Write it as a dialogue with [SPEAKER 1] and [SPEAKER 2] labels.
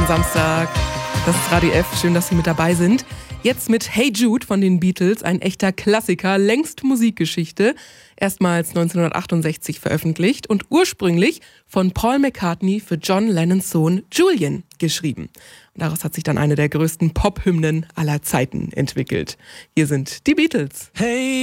[SPEAKER 1] schönen Samstag. Das ist Radio F, schön, dass Sie mit dabei sind. Jetzt mit Hey Jude von den Beatles, ein echter Klassiker, längst Musikgeschichte. Erstmals 1968 veröffentlicht und ursprünglich von Paul McCartney für John Lennons Sohn Julian geschrieben. Und daraus hat sich dann eine der größten Pop-Hymnen aller Zeiten entwickelt. Hier sind die Beatles.
[SPEAKER 2] Hey